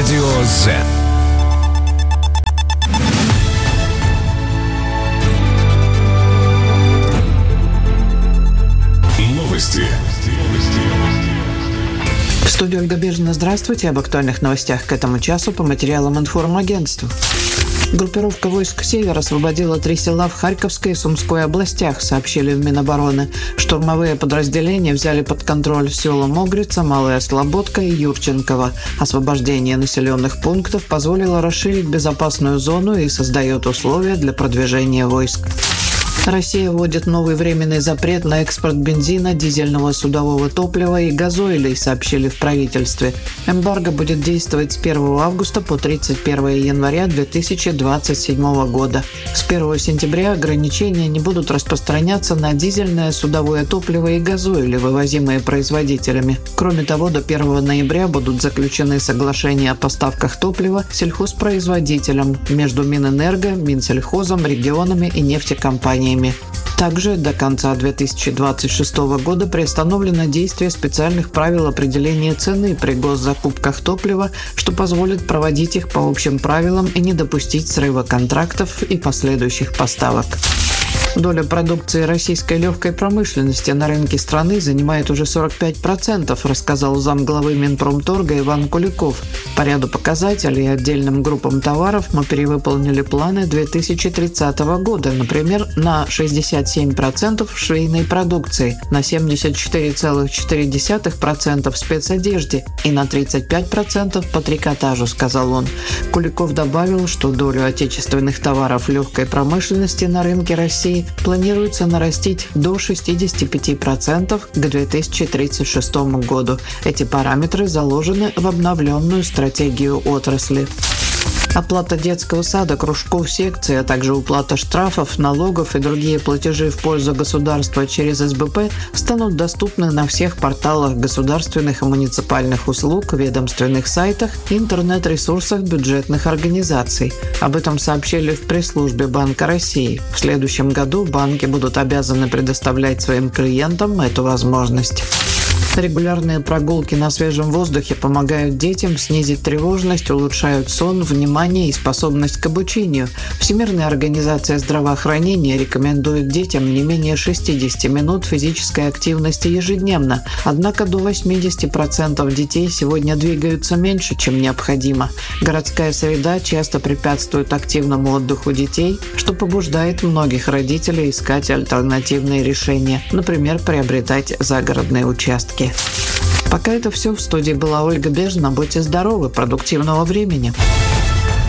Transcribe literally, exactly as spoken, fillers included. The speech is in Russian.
Радио Zen. Новости. В студии Ольга Бежина. Здравствуйте. Об актуальных новостях к этому часу по материалам информагентства. Группировка войск «Север» освободила три села в Харьковской и Сумской областях, сообщили в Минобороны. Штурмовые подразделения взяли под контроль села Могрица, Малая Слободка и Юрченково. Освобождение населенных пунктов позволило расширить безопасную зону и создает условия для продвижения войск. Россия вводит новый временный запрет на экспорт бензина, дизельного судового топлива и газоилей, сообщили в правительстве. Эмбарго будет действовать с первого августа по тридцать первого января две тысячи двадцать седьмого года. С первого сентября ограничения не будут распространяться на дизельное судовое топливо и газоили, вывозимые производителями. Кроме того, до первого ноября будут заключены соглашения о поставках топлива сельхозпроизводителям между Минэнерго, Минсельхозом, регионами и нефтекомпаниями. Также до конца две тысячи двадцать шестого года приостановлено действие специальных правил определения цены при госзакупках топлива, что позволит проводить их по общим правилам и не допустить срыва контрактов и последующих поставок. Доля продукции российской легкой промышленности на рынке страны занимает уже сорок пять процентов, рассказал замглавы Минпромторга Иван Куликов. По ряду показателей и отдельным группам товаров мы перевыполнили планы две тысячи тридцатого года, например, на шестьдесят семь процентов в швейной продукции, на семьдесят четыре целых четыре десятых процента в спецодежде и на тридцать пять процентов по трикотажу, сказал он. Куликов добавил, что долю отечественных товаров легкой промышленности на рынке России планируется нарастить до шестьдесят пять процентов к две тысячи тридцать шестому году. Эти параметры заложены в обновленную стратегию отрасли. Оплата детского сада, кружков, секций, а также уплата штрафов, налогов и другие платежи в пользу государства через эс бэ пэ станут доступны на всех порталах государственных и муниципальных услуг, ведомственных сайтах и интернет-ресурсах бюджетных организаций. Об этом сообщили в пресс-службе Банка России. В следующем году банки будут обязаны предоставлять своим клиентам эту возможность. Регулярные прогулки на свежем воздухе помогают детям снизить тревожность, улучшают сон, внимание и способность к обучению. Всемирная организация здравоохранения рекомендует детям не менее шестьдесят минут физической активности ежедневно. Однако до восемьдесят процентов детей сегодня двигаются меньше, чем необходимо. Городская среда часто препятствует активному отдыху детей, что побуждает многих родителей искать альтернативные решения, например, приобретать загородные участки. Пока это все. В студии была Ольга Бежина. Будьте здоровы, продуктивного времени.